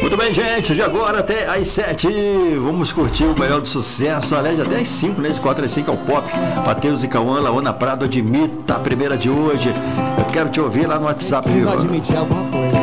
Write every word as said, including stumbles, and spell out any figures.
Muito bem, gente, de agora até às sete, vamos curtir o melhor do sucesso, aliás, até às cinco, né, de quatro às cinco é o pop, Matheus e Cauã, Laona Prado, Admita, a primeira de hoje, eu quero te ouvir lá no WhatsApp. Preciso admitir alguma coisa.